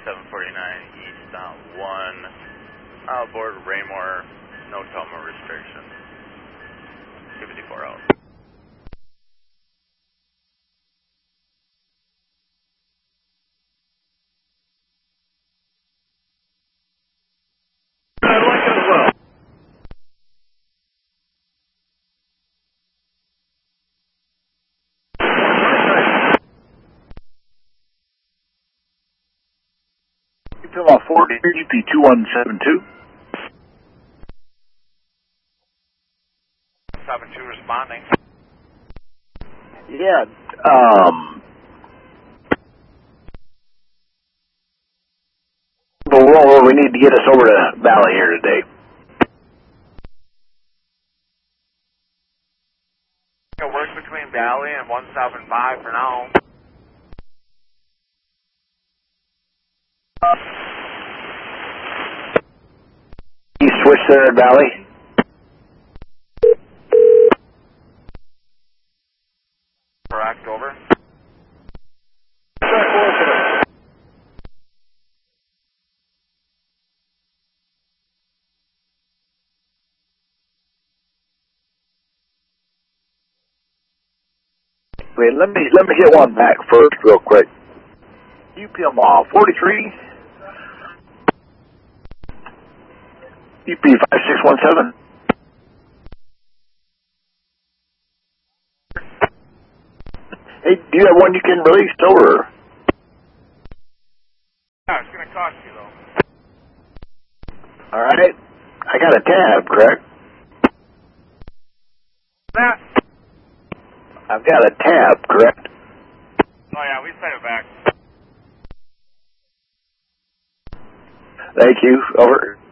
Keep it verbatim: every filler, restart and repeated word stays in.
seven forty-nine east on one. Outboard Raymore, no Toma restrictions. two fifty-four out. Pima forty, U P two one seven two. seven two responding. Yeah, um... But well, we need to get us over to Valley here today. It works between Valley and one seven five for now. You switch there at Valley? Correct, over. Wait, let me let me hit one back first real quick. U P M forty-three. U P five six one seven. Hey, do you have one you can release over? Yeah, it's going to cost you, though. All right. I got a tab, correct? That? I've got a tab, correct? Oh, yeah, we sent it back. Thank you. Over.